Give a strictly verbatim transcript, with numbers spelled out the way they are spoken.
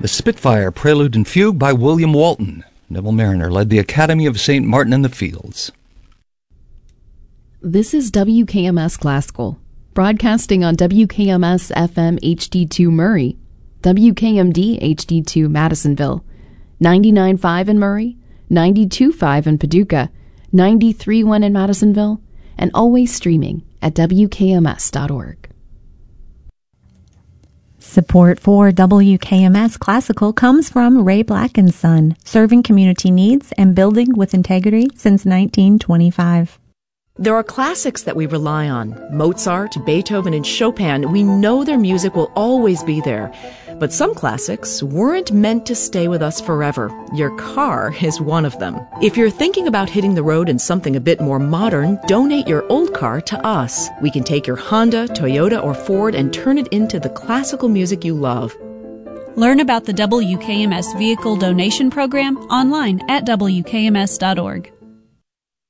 The Spitfire, Prelude and Fugue by William Walton. Neville Mariner led the Academy of Saint Martin in the Fields. This is W K M S Classical, broadcasting on W K M S F M H D two Murray, W K M D H D two Madisonville, ninety-nine point five in Murray, ninety-two point five in Paducah, ninety-three point one in Madisonville, and always streaming at W K M S dot org. Support for W K M S Classical comes from Ray Black and Son, serving community needs and building with integrity since nineteen twenty-five. There are classics that we rely on. Mozart, Beethoven, and Chopin. We know their music will always be there. But some classics weren't meant to stay with us forever. Your car is one of them. If you're thinking about hitting the road in something a bit more modern, donate your old car to us. We can take your Honda, Toyota, or Ford and turn it into the classical music you love. Learn about the W K M S Vehicle Donation Program online at W K M S dot org.